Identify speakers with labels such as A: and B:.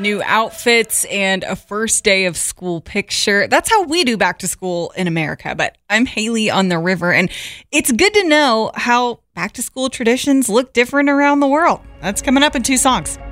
A: New outfits and a first day of school picture. That's how we do back to school in America. But I'm Haley on the river, and it's good to know how back to school traditions look different around the world. That's coming up in 2 songs.